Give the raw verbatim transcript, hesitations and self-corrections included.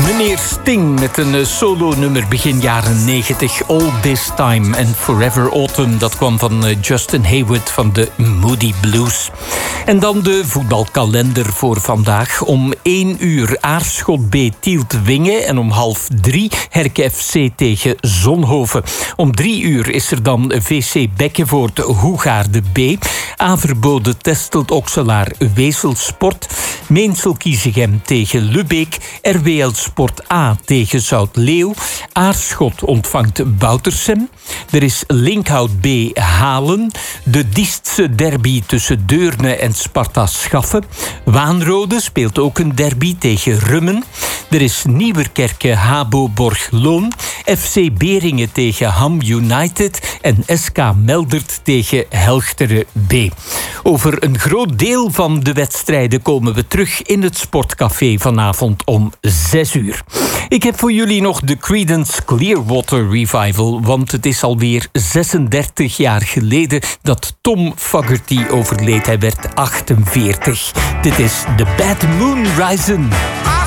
Meneer Sting met een solo-nummer begin jaren negentig. All This Time and Forever Autumn. Dat kwam van Justin Hayward van de Moody Blues. En dan de voetbalkalender voor vandaag. Om één uur Aarschot B Tielt-Wingen. En om half drie Herke F C tegen Zonhoven. Om drie uur is er dan V C Bekkenvoort Hoegaarde B. Averbode Testelt Okselaar Wezelsport. Meensel Kiezegem tegen Lubeek. R W L Sport A tegen Zout-Leeuw. Aarschot ontvangt Boutersem. Er is Linkhout B Halen. De Diestse derby tussen Deurne en Sparta Schaffen. Waanrode speelt ook een derby tegen Rummen. Er is Nieuwerkerke Habo Borgloon. F C Beringen tegen Ham United. En S K Meldert tegen Helchteren B. Over een groot deel van de wedstrijden komen we terug in het Sportcafé vanavond om zes uur. Ik heb voor jullie nog de Creedence Clearwater Revival, want het is alweer zesendertig jaar geleden dat Tom Fogerty overleed. Hij werd achtenveertig. Dit is The Bad Moon Rising.